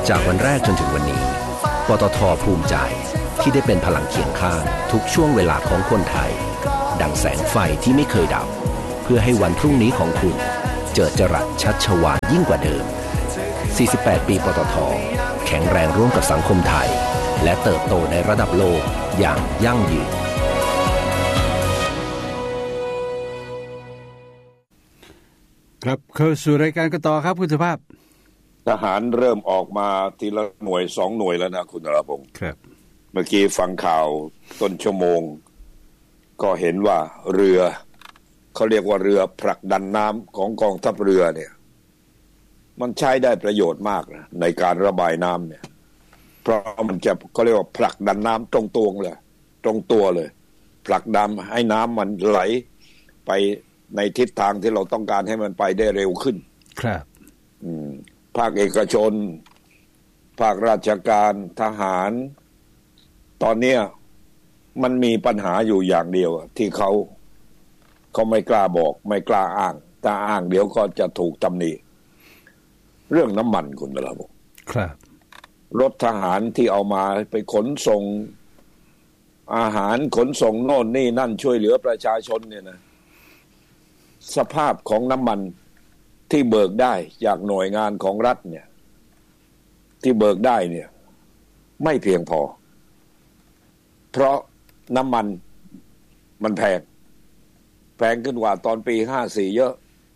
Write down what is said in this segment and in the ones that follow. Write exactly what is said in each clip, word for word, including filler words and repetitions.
จากวันแรกจนถึงวันนี้ปตท.ภูมิใจที่ได้เป็นพลังเคียงข้างทุกช่วงเวลาของคนไทยดังแสงไฟที่ไม่เคยดับเพื่อให้วันพรุ่งนี้ของคุณเจิดจรัสชัชวาลยิ่งกว่าเดิมสี่สิบแปดปีปตท.แข็งแรงร่วมกับสังคมไทยและเติบโตในระดับโลกอย่างยั่งยืนครับเข้าสู่รายการกันต่อครับคุณสุภาพทหารเริ่มออกมาทีละหน่วยสองหน่วยแล้วนะคุณนรพงศ์ครับเมื่อกี้ฟังข่าวต้นชั่วโมงก็เห็นว่าเรือเขาเรียกว่าเรือผลักดันน้ำของกองทัพเรือเนี่ยมันใช้ได้ประโยชน์มากนะในการระบายน้ำเนี่ยเพราะมันจะเขาเรียกว่าผลักดันน้ำตรงตัวเลยตรงตัวเลยผลักดันให้น้ำมันไหลไปในทิศทางที่เราต้องการให้มันไปได้เร็วขึ้นครับอืมภาคเอกชนภาคราชการทหารตอนนี้มันมีปัญหาอยู่อย่างเดียวที่เขาเขาไม่กล้าบอกไม่กล้าอ้างถ้าอ้างเดี๋ยวก็จะถูกตำหนิเรื่องน้ำมันคุณละบอกครับรถทหารที่เอามาไปขนส่งอาหารขนส่งโน่นนี่นั่นช่วยเหลือประชาชนเนี่ยนะสภาพของน้ำมันที่เบิกได้จากหน่วยงานของรัฐเนี่ยที่เบิกได้เนี่ยไม่เพียงพอเพราะน้ำมันมันแพงแพงขึ้นกว่าตอนปีห้าสี่เยอะ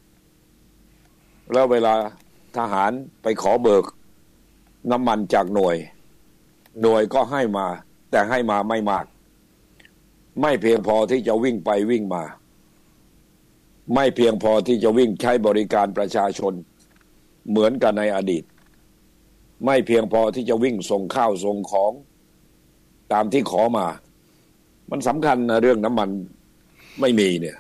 แล้วเวลาทหารไปขอเบิกน้ำมันจากหน่วยหน่วยก็ให้มาแต่ให้มาไม่มากไม่เพียงพอที่จะวิ่งไปวิ่งมาไม่เพียงพอที่จะวิ่งใช้บริการประชาชนเหมือนกันในอดีตไม่เพียงพอที่จะวิ่งส่งข้าวส่งของตามที่ขอมามันสำคัญนะเรื่องน้ำมันไม่มีเนี่ย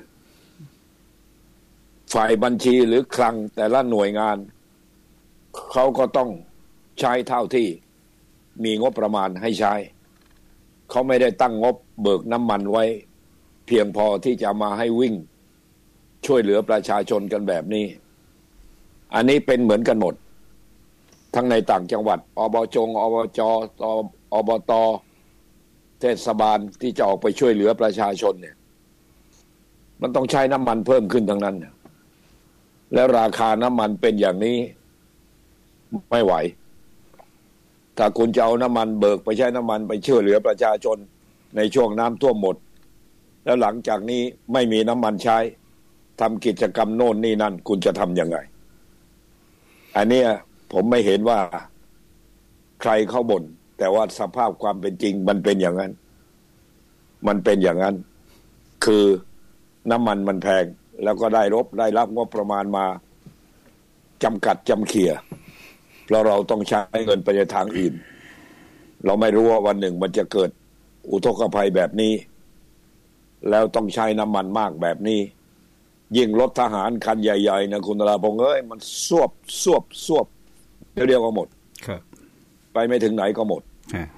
ฝ่ายบัญชีหรือคลังแต่ละหน่วยงานเขาก็ต้องใช้เท่าที่มีงบประมาณให้ใช้เขาไม่ได้ตั้งงบเบิกน้ำมันไว้เพียงพอที่จะมาให้วิ่งช่วยเหลือประชาชนกันแบบนี้อันนี้เป็นเหมือนกันหมดทั้งในต่างจังหวัดอบจงอบจอบตเทศบาลที่จะออกไปช่วยเหลือประชาชนเนี่ยมันต้องใช้น้ำมันเพิ่มขึ้นทั้งนั้นแล้วราคาน้ำมันเป็นอย่างนี้ไม่ไหวถ้าคุณจะเอาน้ำมันเบิกไปใช้น้ำมันไปช่วยเหลือประชาชนในช่วงน้ำท่วมหมดแล้วหลังจากนี้ไม่มีน้ำมันใช้ทำกิจกรรมโน่นนี่นั่นคุณจะทำยังไงอันนี้ผมไม่เห็นว่าใครเขาบ่นแต่ว่าสภาพความเป็นจริงมันเป็นอย่างนั้นมันเป็นอย่างนั้นคือน้ำมันมันแพงแล้วก็ได้รบได้รับงบประมาณมาจำกัดจำเขี่ยเพราะเราต้องใช้เงินไปในทางอื่นเราไม่รู้ว่าวันหนึ่งมันจะเกิดอุทกภัยแบบนี้แล้วต้องใช้น้ำมันมากแบบนี้ยิ่งรถทหารคันใหญ่ๆนะคุณตลาพงษ์เอ้ยมันสวบสวบสวบเดี๋ยวๆก็หมดครับไปไม่ถึงไหนก็หมด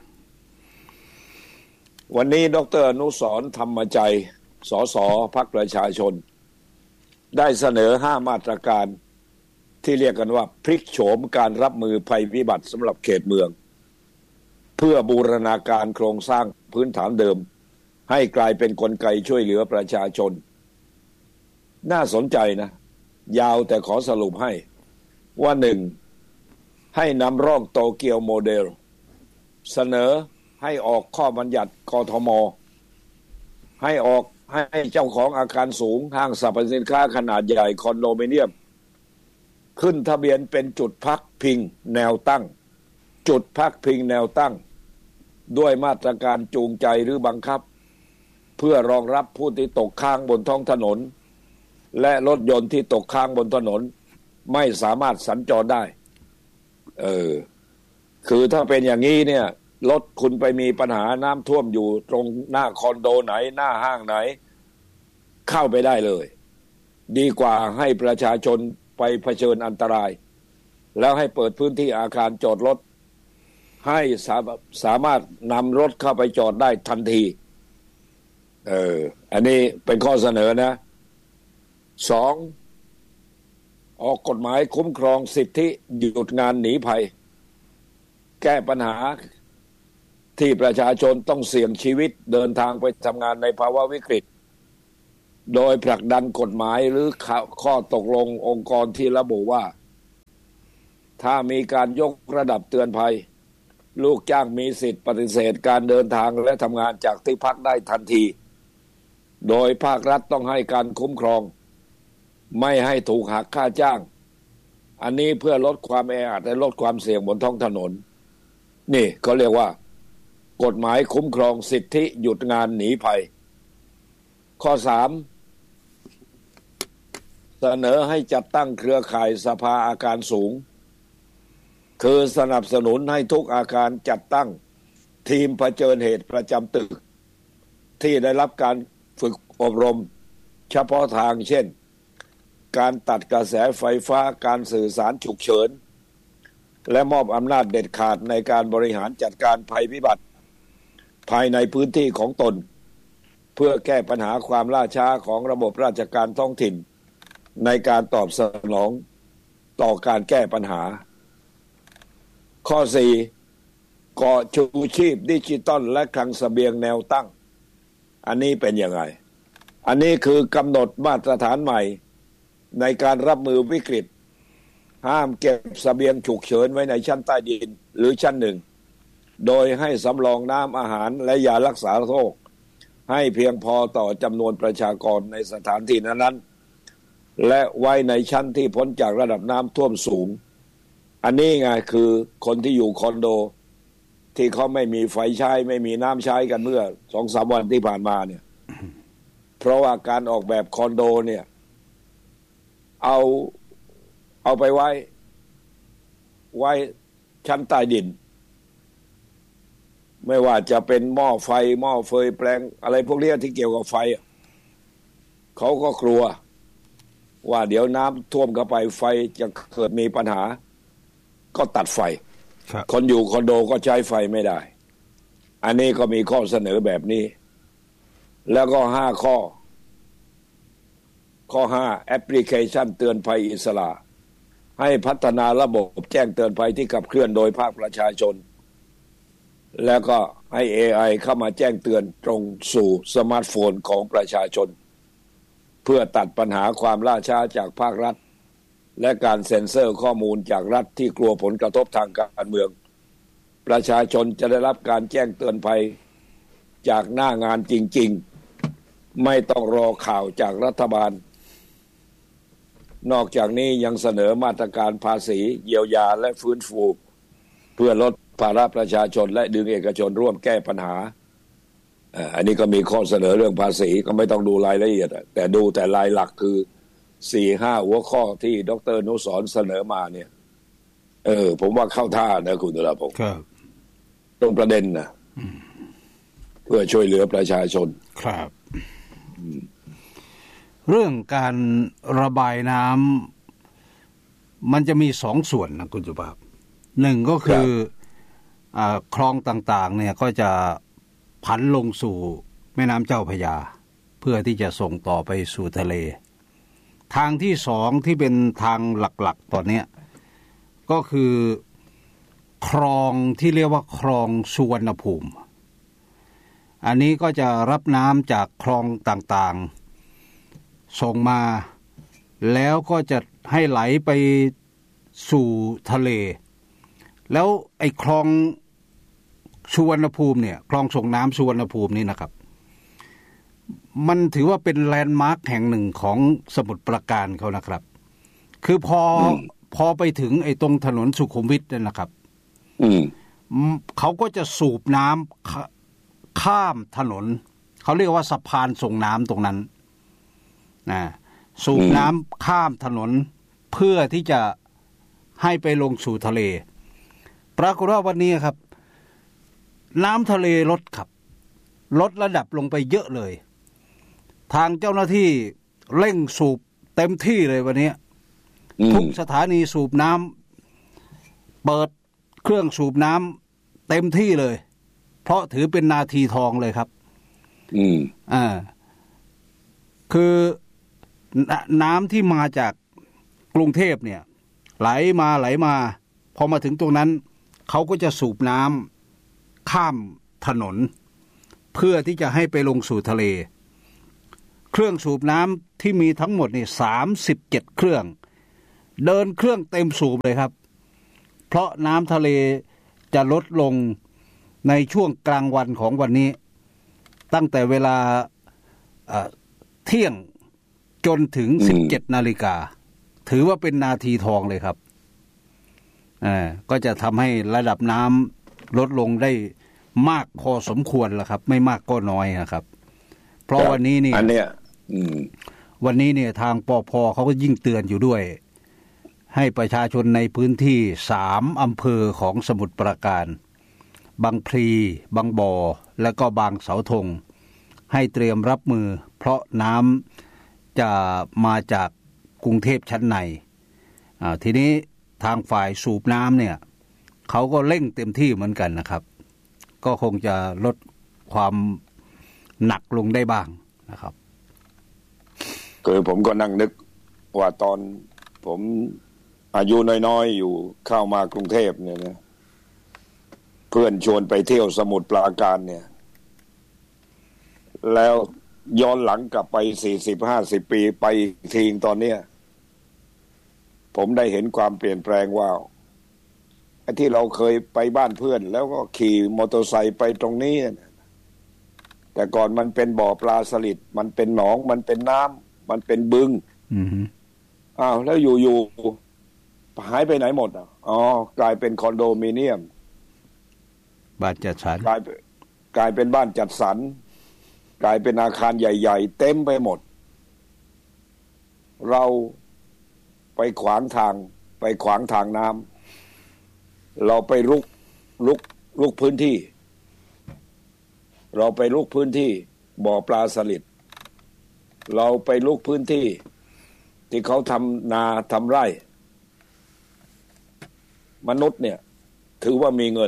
วันนี้ดร.อนุสรณ์ธรรมใจสสพรรคประชาชนได้เสนอห้ามาตรการที่เรียกกันว่าพลิกโฉมการรับมือภัยพิบัติสำหรับเขตเมืองเพื่อบูรณาการโครงสร้างพื้นฐานเดิมให้กลายเป็นกลไกช่วยเหลือประชาชนน่าสนใจนะยาวแต่ขอสรุปให้ว่าหนึ่งให้นำร่องโตเกียวโมเดลเสนอให้ออกข้อบัญญัติกทม.ให้ออกให้เจ้าของอาคารสูงห้างสรรพสินค้าขนาดใหญ่คอนโดมิเนียมขึ้นทะเบียนเป็นจุดพักพิงแนวตั้งจุดพักพิงแนวตั้งด้วยมาตรการจูงใจหรือบังคับเพื่อรองรับผู้ที่ตกค้างบนท้องถนนและรถยนต์ที่ตกค้างบนถนนไม่สามารถสัญจรได้เออคือถ้าเป็นอย่างนี้เนี่ยรถคุณไปมีปัญหาน้ำท่วมอยู่ตรงหน้าคอนโดไหนหน้าห้างไหนเข้าไปได้เลยดีกว่าให้ประชาชนไปเผชิญอันตรายแล้วให้เปิดพื้นที่อาคารจอดรถให้สาสามารถนำรถเข้าไปจอดได้ทันทีเอออันนี้เป็นข้อเสนอนะสองออกกฎหมายคุ้มครองสิทธิหยุดงานหนีภัยแก้ปัญหาที่ประชาชนต้องเสี่ยงชีวิตเดินทางไปทำงานในภาวะวิกฤตโดยผลักดันกฎหมายหรือข้อตกลงองค์กรที่ระบุว่าถ้ามีการยกระดับเตือนภัยลูกจ้างมีสิทธิปฏิเสธการเดินทางและทำงานจากที่พักได้ทันทีโดยภาครัฐต้องให้การคุ้มครองไม่ให้ถูกหักค่าจ้างอันนี้เพื่อลดความแออัดและลดความเสี่ยงบนท้องถนนนี่เขาเรียกว่ากฎหมายคุ้มครองสิทธิหยุดงานหนีภัยข้อสามเสนอให้จัดตั้งเครือข่ายสภาอาคารสูงคือสนับสนุนให้ทุกอาคารจัดตั้งทีมเผชิญเหตุประจำตึกที่ได้รับการฝึกอบรมเฉพาะทางเช่นการตัดกระแสไฟฟ้าการสื่อสารฉุกเฉินและมอบอำนาจเด็ดขาดในการบริหารจัดการภัยพิบัติภายในพื้นที่ของตนเพื่อแก้ปัญหาความล่าช้าของระบบราชการท้องถิ่นในการตอบสนองต่อการแก้ปัญหาข้อสี่ก่อชูชีพดิจิตอลและคลังเสบียงแนวตั้งอันนี้เป็นยังไงอันนี้คือกำหนดมาตรฐานใหม่ในการรับมือวิกฤตห้ามเก็บเสบียงฉุกเฉินไว้ในชั้นใต้ดินหรือชั้นหนึ่งโดยให้สำรองน้ำอาหารและยารักษาโรคให้เพียงพอต่อจำนวนประชากรในสถานที่นั้นๆและไว้ในชั้นที่พ้นจากระดับน้ำท่วมสูงอันนี้ไงคือคนที่อยู่คอนโดที่เขาไม่มีไฟใช้ไม่มีน้ำใช้กันเมื่อสองสามวันที่ผ่านมาเนี่ยเพราะว่าการออกแบบคอนโดเนี่ยเอาเอาไปไว้ไว้ชั้นใต้ดินไม่ว่าจะเป็นหม้อไฟหม้อเฟยแปลงอะไรพวกนี้ที่เกี่ยวกับไฟเขาก็กลัวว่าเดี๋ยวน้ำท่วมเข้าไปไฟจะเกิดมีปัญหาก็ตัดไฟคนอยู่คอนโดก็ใช้ไฟไม่ได้อันนี้ก็มีข้อเสนอแบบนี้แล้วก็ห้าข้อข้อห้าแอปพลิเคชันเตือนภัยอิสระให้พัฒนาระบบแจ้งเตือนภัยที่ขับเคลื่อนโดยภาคประชาชนแล้วก็ให้ เอ ไอ เข้ามาแจ้งเตือนตรงสู่สมาร์ทโฟนของประชาชนเพื่อตัดปัญหาความล่าช้าจากภาครัฐและการเซ็นเซอร์ข้อมูลจากรัฐที่กลัวผลกระทบทางการเมืองประชาชนจะได้รับการแจ้งเตือนภัยจากหน้างานจริงๆไม่ต้องรอข่าวจากรัฐบาลนอกจากนี้ยังเสนอมาตรการภาษีเยียวยาและฟื้นฟูเพื่อลดภาระประชาชนและดึงเอกชนร่วมแก้ปัญหาอันนี้ก็มีข้อเสนอเรื่องภาษีก็ไม่ต้องดูรายละเอียดแต่ดูแต่รายหลักคือสี่ห้าหัวข้อที่ดร.นุสรณ์เสนอมาเนี่ยเออผมว่าเข้าท่านะคุณตุลาภงศ์ครับตรงประเด็นนะเพื่อช่วยเหลือประชาชนครับเรื่องการระบายน้ำมันจะมีสองส่วนนะคุณสุภาพหนึ่งก็คืออ่าคลองต่างๆเนี่ยก็จะผันลงสู่แม่น้ำเจ้าพระยาเพื่อที่จะส่งต่อไปสู่ทะเลทางที่สองที่เป็นทางหลักๆตอนนี้ก็คือคลองที่เรียกว่าคลองสุวรรณภูมิอันนี้ก็จะรับน้ำจากคลองต่างๆส่งมาแล้วก็จะให้ไหลไปสู่ทะเลแล้วไอ้คลองสุวรรณภูมิเนี่ยคลองส่งน้ำสุวรรณภูมินี่นะครับมันถือว่าเป็นแลนด์มาร์คแห่งหนึ่งของสมุทรปราการเขานะครับคือพอพอไปถึงไอ้ตรงถนนสุขุมวิทนั่นนะครับเขาก็จะสูบน้ำข้ามถนนเขาเรียกว่าสะพานส่งน้ำตรงนั้นนะสูบน้ำข้ามถนนเพื่อที่จะให้ไปลงสู่ทะเลปรากฏว่าวันนี้ครับน้ำทะเลลดครับลดระดับลงไปเยอะเลยทางเจ้าหน้าที่เร่งสูบเต็มที่เลยวันนี้ทุกสถานีสูบน้ำเปิดเครื่องสูบน้ำเต็มที่เลยเพราะถือเป็นนาทีทองเลยครับอืมอ่าคือน้ำที่มาจากกรุงเทพเนี่ยไหลมาไหลมาพอมาถึงตรงนั้นเขาก็จะสูบน้ำข้ามถนนเพื่อที่จะให้ไปลงสู่ทะเลเครื่องสูบน้ำที่มีทั้งหมดนี่สามสิบเจ็ดเครื่องเดินเครื่องเต็มสูบเลยครับเพราะน้ำทะเลจะลดลงในช่วงกลางวันของวันนี้ตั้งแต่เวลาเที่ยงจนถึงสิบเจ็ดนาฬิกาถือว่าเป็นนาทีทองเลยครับอ่าก็จะทำให้ระดับน้ำลดลงได้มากพอสมควรแล้วครับไม่มากก็น้อยนะครับเพราะวันนี้นี่อันเนี้ยวันนี้เนี่ยทางปภ.เขาก็ยิ่งเตือนอยู่ด้วยให้ประชาชนในพื้นที่สามอำเภอของสมุทรปราการบางพลีบางบ่อและก็บางเสาธงให้เตรียมรับมือเพราะน้ำจะมาจากกรุงเทพชั้นในอ่าทีนี้ทางฝ่ายสูบน้ำเนี่ยเขาก็เร่งเต็มที่เหมือนกันนะครับก็คงจะลดความหนักลงได้บ้างนะครับคือผมก็นั่งนึกว่าตอนผมอายุน้อยๆอยู่เข้ามากรุงเทพเนี่ยนะเพื่อนชวนไปเที่ยวสมุทรปราการเนี่ยแล้วย้อนหลังกลับไปสี่สิบห้าสิบปีไปทีตอนเนี้ยผมได้เห็นความเปลี่ยนแปลงว่าไอ้ที่เราเคยไปบ้านเพื่อนแล้วก็ขี่มอเตอร์ไซค์ไปตรงนี้แต่ก่อนมันเป็นบ่อปลาสลิดมันเป็นหนองมันเป็นน้ำมันเป็นบึงอ้าวแล้วอยู่ๆหายไปไหนหมดอ่ะอ๋อกลายเป็นคอนโดมิเนียมบ้านจัดสรรกลายเป็นกลายเป็นบ้านจัดสรรกลายเป็นอาคารใหญ่ๆเต็มไปหมดเราไปขวางทางไปขวางทางน้ำเราไปลุกลุกลุกพื้นที่เราไปลุกพื้นที่บ่อปลาสลิดเราไปลุกพื้นที่ที่เขาทำนาทำไร่มนุษย์เนี่ยถือว่ามีเงิน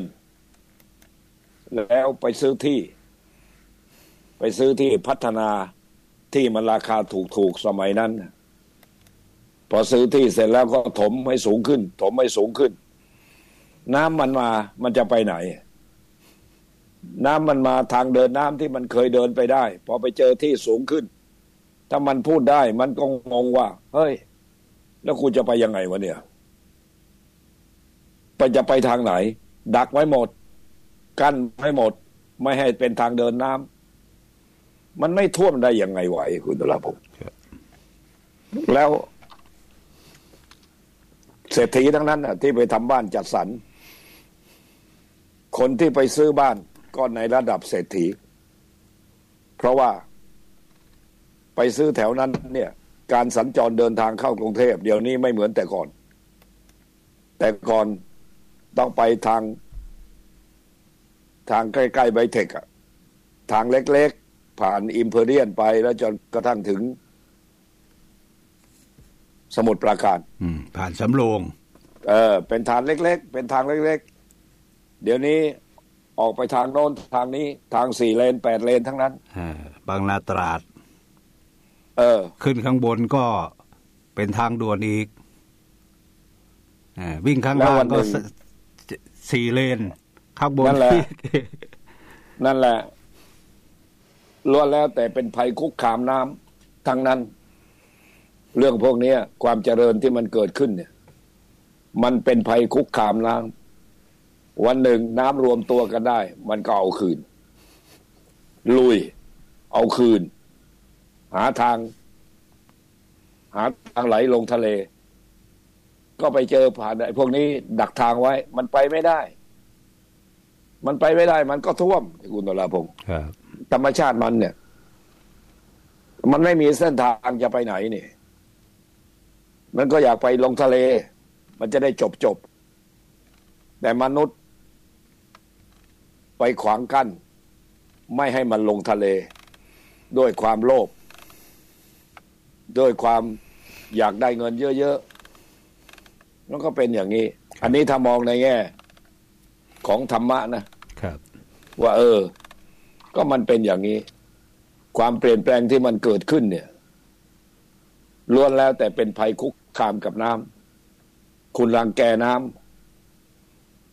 แล้วไปซื้อที่ไปซื้อที่พัฒนาที่มันราคาถูกๆสมัยนั้นพอซื้อที่เสร็จแล้วก็ถมให้สูงขึ้นถมให้สูงขึ้นน้ำมันมามันจะไปไหนน้ำมันมาทางเดินน้ำที่มันเคยเดินไปได้พอไปเจอที่สูงขึ้นถ้ามันพูดได้มันก็งงว่าเฮ้ยแล้วกูจะไปยังไงวะเนี่ยไปจะไปทางไหนดักไว้หมดกั้นไว้หมดไม่ให้เป็นทางเดินน้ำมันไม่ท่วมได้ยังไงไหวคุณตุลาภพแล้วเศรษฐีทั้งนั้นน่ะที่ไปทำบ้านจัดสรรคนที่ไปซื้อบ้านก็ในระดับเศรษฐีเพราะว่าไปซื้อแถวนั้นเนี่ยการสัญจรเดินทางเข้ากรุงเทพเดี๋ยวนี้ไม่เหมือนแต่ก่อนแต่ก่อนต้องไปทางทางใกล้ๆไบเทคอะทางเล็กๆผ่านอิมพีเรียลไปแล้วจนกระทั่งถึงสมุทรปราการผ่านสำโรงเออเป็นทางเล็กๆเป็นทางเล็กๆเดี๋ยวนี้ออกไปทางโน้นทางนี้ทางสี่เลนแปดเลนทั้งนั้นบางนาตราดเออขึ้นข้างบนก็เป็นทางด่วนอีกวิ่งข้างล่างก็สี่เลนข้างบนนั่นแหละนั่นแหละล้วนแล้วแต่เป็นภัยคุกคามน้ำทั้งนั้นเรื่องพวกนี้ความเจริญที่มันเกิดขึ้นเนี่ยมันเป็นภัยคุกคามน้ำวันหนึ่งน้ำรวมตัวกันได้มันก็เอาคืนลุยเอาคืนหาทางหาทางไหลลงทะเลก็ไปเจอผ่านไอ้พวกนี้ดักทางไว้มันไปไม่ได้มันไปไม่ได้มันก็ท่วมคุณตุลาภพธรรมชาติมันเนี่ยมันไม่มีเส้นทางจะไปไหนนี่มันก็อยากไปลงทะเลมันจะได้จบจบแต่มนุษย์ไปขวางกั้นไม่ให้มันลงทะเลด้วยความโลภด้วยความอยากได้เงินเยอะๆมันก็เป็นอย่างนี้อันนี้ถ้ามองในแง่ของธรรมะนะครับว่าเออก็มันเป็นอย่างนี้ความเปลี่ยนแปลงที่มันเกิดขึ้นเนี่ยล้วนแล้วแต่เป็นภัยคุกคามกับน้ำคุณรังแกน้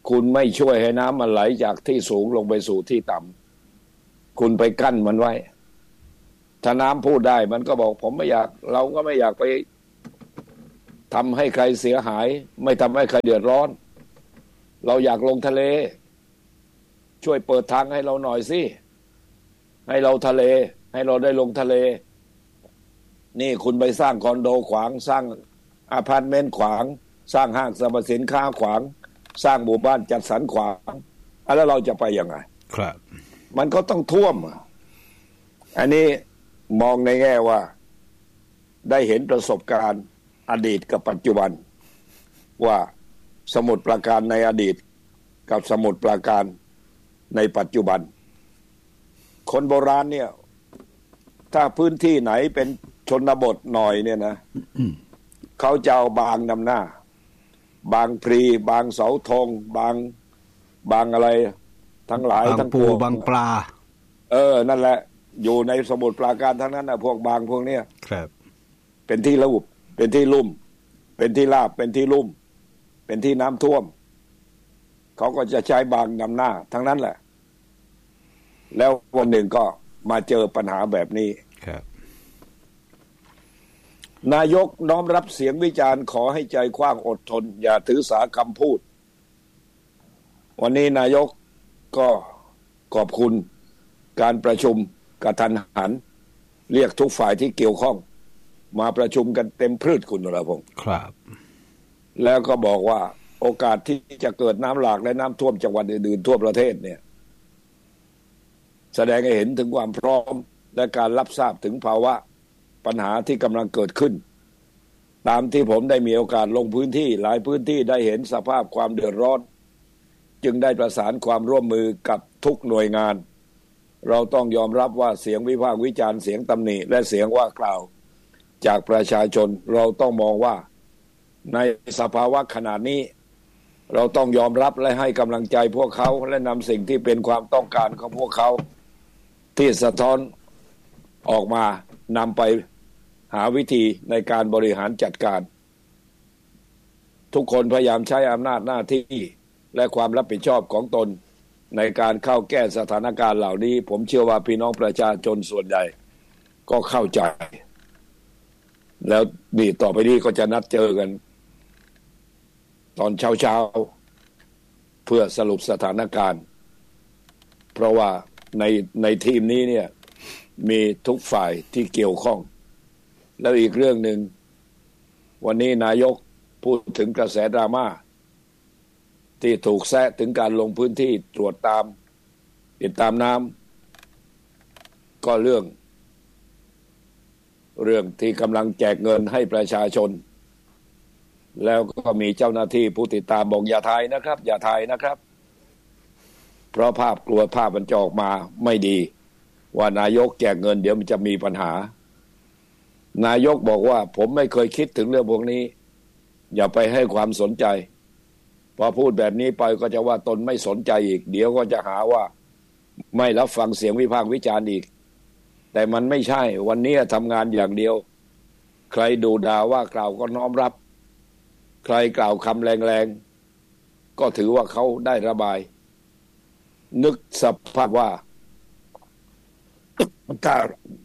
คุณไม่ช่วยให้น้ำมันไหลจากที่สูงลงไปสู่ที่ต่ำคุณไปกั้นมันไว้ถ้าน้ำพูดได้มันก็บอกผมไม่อยากเราก็ไม่อยากไปทำให้ใครเสียหายไม่ทำให้ใครเดือดร้อนเราอยากลงทะเลช่วยเปิดทางให้เราหน่อยสิให้เราทะเลให้เราได้ลงทะเลนี่คุณไปสร้างคอนโดขวางสร้างอพาร์ตเมนต์ขวางสร้างห้างสรรพสินค้าขวางสร้างหมู่บ้านจัดสรรขวางแล้วเราจะไปยังไงครับมันก็ต้องท่วมอันนี้มองในแง่ว่าได้เห็นประสบการณ์อดีตกับปัจจุบันว่าสมุทรปราการในอดีตกับสมุทรปราการในปัจจุบันคนโบราณเนี่ยถ้าพื้นที่ไหนเป็นชนบทหน่อยเนี่ยนะเขาจะเอาบางนำหน้าบางพลีบางเสาธงบางบางอะไรทั้งหลายทั้งปวงบางปลาเออนั่นแหละอยู่ในสมุทรปราการทั้งนั้นนะพวกบางพวกเนี้ยครับเป็นที่ลุ่มเป็นที่ลุ่มเป็นที่ราบเป็นที่ลุ่มเป็นที่น้ำท่วมเขาก็จะใช้บางนำหน้าทั้งนั้นแหละแล้ววันหนึ่งก็มาเจอปัญหาแบบนี้ครับนายกน้อมรับเสียงวิจารณ์ขอให้ใจกว้างอดทนอย่าถือสาคำพูดวันนี้นายกก็ขอบคุณการประชุมกระทันหันเรียกทุกฝ่ายที่เกี่ยวข้องมาประชุมกันเต็มพืชคุณนรพงศ์ครับแล้วก็บอกว่าโอกาสที่จะเกิดน้ำหลากและน้ำท่วมจังหวัดอื่นๆทั่วประเทศเนี่ยแสดงให้เห็นถึงความพร้อมและการรับทราบถึงภาวะปัญหาที่กำลังเกิดขึ้นตามที่ผมได้มีโอกาสลงพื้นที่หลายพื้นที่ได้เห็นสภาพความเดือดร้อนจึงได้ประสานความร่วมมือกับทุกหน่วยงานเราต้องยอมรับว่าเสียงวิพากษ์วิจารณ์เสียงตำหนิและเสียงว่ากล่าวจากประชาชนเราต้องมองว่าในสภาวะขนาดนี้เราต้องยอมรับและให้กำลังใจพวกเขาและนำสิ่งที่เป็นความต้องการของพวกเขาที่สะท้อนออกมานำไปหาวิธีในการบริหารจัดการทุกคนพยายามใช้อำนาจหน้าที่และความรับผิดชอบของตนในการเข้าแก้สถานการณ์เหล่านี้ผมเชื่อว่าพี่น้องประชาชนส่วนใหญ่ก็เข้าใจแล้วนี่ต่อไปนี้ก็จะนัดเจอกันตอนเช้าๆเพื่อสรุปสถานการณ์เพราะว่าในในทีมนี้เนี่ยมีทุกฝ่ายที่เกี่ยวข้องแล้วอีกเรื่องหนึ่งวันนี้นายกพูดถึงกระแสดราม่าที่ถูกแซะถึงการลงพื้นที่ตรวจตามติดตามน้ำก็เรื่องเรื่องที่กำลังแจกเงินให้ประชาชนแล้วก็มีเจ้าหน้าที่ผู้ติดตามบอกอย่าถ่ายนะครับอย่าถ่ายนะครับเพราะภาพกลัวภาพมันจะออกมาไม่ดีว่านายกแจกเงินเดี๋ยวมันจะมีปัญหานายกบอกว่าผมไม่เคยคิดถึงเรื่องพวกนี้อย่าไปให้ความสนใจพอพูดแบบนี้ไปก็จะว่าตนไม่สนใจอีกเดี๋ยวก็จะหาว่าไม่รับฟังเสียงวิพากษ์วิจารณ์อีกแต่มันไม่ใช่วันนี้ทำงานอย่างเดียวใครดูด่าว่ากล่าวก็น้อมรับใครกล่าวคำแรงๆก็ถือว่าเขาได้ระบายนึกสภาพว่าถ้า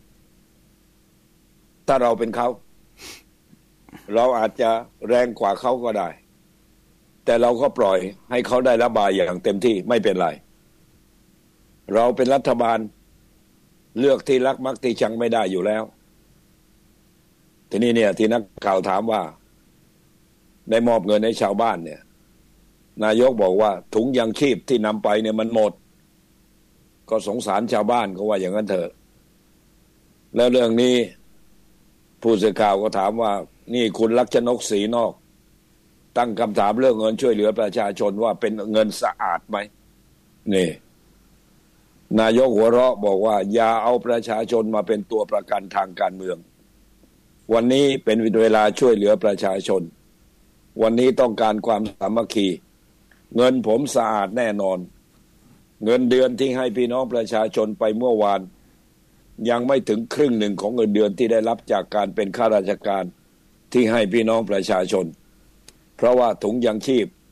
ถ้าเราเป็นเขาเราอาจจะแรงกว่าเขาก็ได้แต่เราก็ปล่อยให้เขาได้ระบายอย่างเต็มที่ไม่เป็นไรเราเป็นรัฐบาลเลือกที่รักมักที่ชังไม่ได้อยู่แล้วทีนี้เนี่ยที่นักข่าวถามว่าได้มอบเงินให้ชาวบ้านเนี่ยนายกบอกว่าถุงยางชีพที่นำไปเนี่ยมันหมดก็สงสารชาวบ้านก็ว่าอย่างนั้นเถอะแล้วเรื่องนี้ผู้สื่อข่าวก็ถามว่านี่คุณลักษณกศรีนอกตั้งคำถามเรื่องเงินช่วยเหลือประชาชนว่าเป็นเงินสะอาดไหมนี่นายกหัวเราะบอกว่าอย่าเอาประชาชนมาเป็นตัวประกันทางการเมืองวันนี้เป็นเวลาช่วยเหลือประชาชนวันนี้ต้องการความสามัคคีเงินผมสะอาดแน่นอนเงินเดือนที่ให้พี่น้องประชาชนไปเมื่อวานยังไม่ถึงครึ่งหนึ่งของเงินเดือนที่ได้รับจากการเป็นข้าราชการที่ให้พี่น้องประชาชนเพราะว่าถุงยางชีพ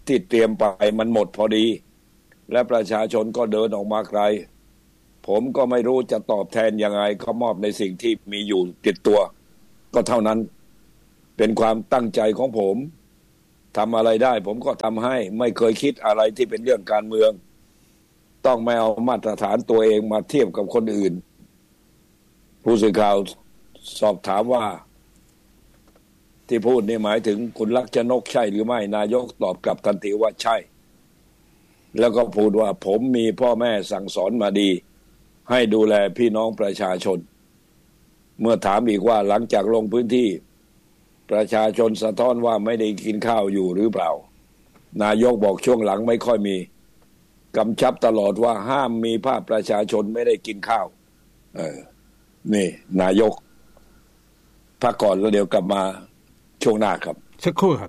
ที่เตรียมไปมันหมดพอดีและประชาชนก็เดินออกมาไกลผมก็ไม่รู้จะตอบแทนยังไงก็มอบในสิ่งที่มีอยู่ติดตัวก็เท่านั้นเป็นความตั้งใจของผมทำอะไรได้ผมก็ทำให้ไม่เคยคิดอะไรที่เป็นเรื่องการเมืองต้องไม่เอามาตรฐานตัวเองมาเทียบกับคนอื่นผู้สื่อข่าวสอบถามว่าที่พูดนี่หมายถึงคุณลักษณกใช่หรือไม่นายกตอบกลับทันทีว่าใช่แล้วก็พูดว่าผมมีพ่อแม่สั่งสอนมาดีให้ดูแลพี่น้องประชาชนเมื่อถามอีกว่าหลังจากลงพื้นที่ประชาชนสะท้อนว่าไม่ได้กินข้าวอยู่หรือเปล่านายกบอกช่วงหลังไม่ค่อยมีกำชับตลอดว่าห้ามมีภาพประชาชนไม่ได้กินข้าวเออนี่นายกพักก่อนแล้วเดี๋ยวกลับมาช่วงหน้าครับสักครู่ครับ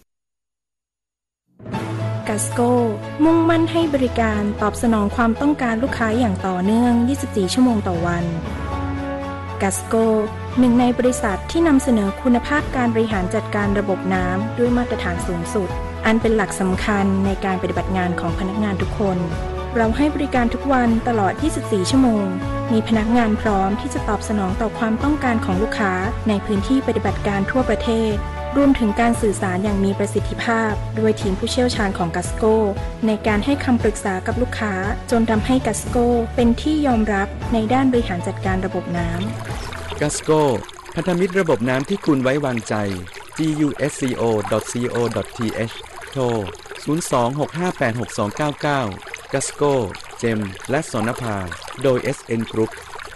กัสโก้มุ่งมั่นให้บริการตอบสนองความต้องการลูกค้าอย่างต่อเนื่องยี่สิบสี่ชั่วโมงต่อวันกัสโก้หนึ่งในบริษัทที่นำเสนอคุณภาพการบริหารจัดการระบบน้ำด้วยมาตรฐานสูงสุดอันเป็นหลักสำคัญในการปฏิบัติงานของพนักงานทุกคนเราให้บริการทุกวันตลอดยี่สิบสี่ชั่วโมงมีพนักงานพร้อมที่จะตอบสนองต่อความต้องการของลูกค้าในพื้นที่ปฏิบัติการทั่วประเทศรวมถึงการสื่อสารอย่างมีประสิทธิภาพด้วยทีมผู้เชี่ยวชาญของกัสโก้ในการให้คำปรึกษากับลูกค้าจนทำให้กัสโก้เป็นที่ยอมรับในด้านบริหารจัดการระบบน้ำกัสโก้พันธมิตรระบบน้ำที่คุณไว้วางใจ จี ยู เอส ซี โอ ดอท ซี โอ ดอท ที เอช โทร ศูนย์ สอง หก ห้า แปด หก สอง เก้า เก้า กัสโก้ เจม และสนภาโดย เอส เอ็น Group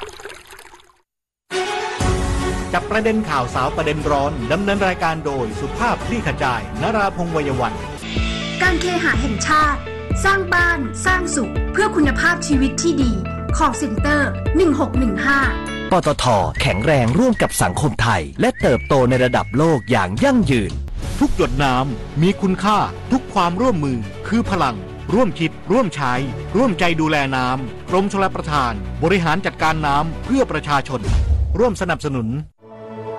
จับประเด็นข่าวสาวประเด็นร้อนดำเนินรายการโดยสุภาพคลี่ขจายนราพงษ์ วัยวันการเคหะแห่งชาติสร้างบ้านสร้างสุขเพื่อคุณภาพชีวิตที่ดี Call Center หนึ่งหกหนึ่งห้าปตท.แข็งแรงร่วมกับสังคมไทยและเติบโตในระดับโลกอย่างยั่งยืนทุกหยดน้ำมีคุณค่าทุกความร่วมมือคือพลังร่วมคิดร่วมใช้ร่วมใจดูแลน้ำกรมชลประทานบริหารจัดการน้ำเพื่อประชาชนร่วมสนับสนุน